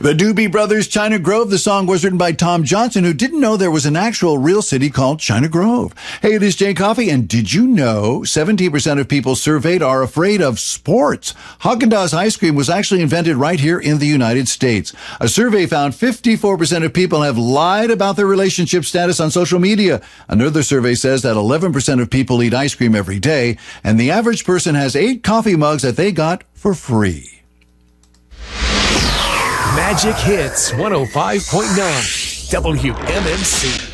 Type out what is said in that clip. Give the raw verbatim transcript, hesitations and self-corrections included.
The Doobie Brothers, China Grove. The song was written by Tom Johnson, who didn't know there was an actual real city called China Grove. Hey, it is Jay Coffee, and did you know seventeen percent of people surveyed are afraid of sports? Haagen-Dazs ice cream was actually invented right here in the United States. A survey found fifty-four percent of people have lied about their relationship status on social media. Another survey says that eleven percent of people eat ice cream every day, and the average person has eight coffee mugs that they got for free. Magic Hits one oh five point nine W M M C.